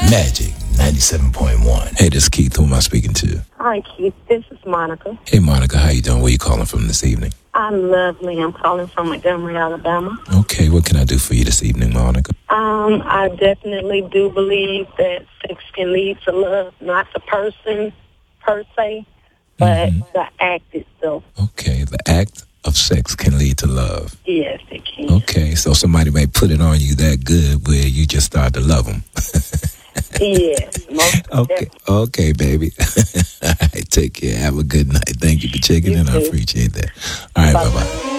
Magic 97.1. Hey, this is Keith. Who am I speaking to? Hi, Keith. This is Monica. Hey, Monica. How you doing? Where you calling from this evening? I'm lovely. I'm calling from Montgomery, Alabama. Okay, what can I do for you this evening, Monica? I definitely do believe that sex can lead to love, not the person per se, but the act itself. Okay, the act of sex can lead to love. Yes, it can. Okay, so somebody may put it on you that good where you just start to love them. Yes. Okay, baby. All right, take care. Have a good night. Thank you for checking in. I appreciate that. All right, bye-bye.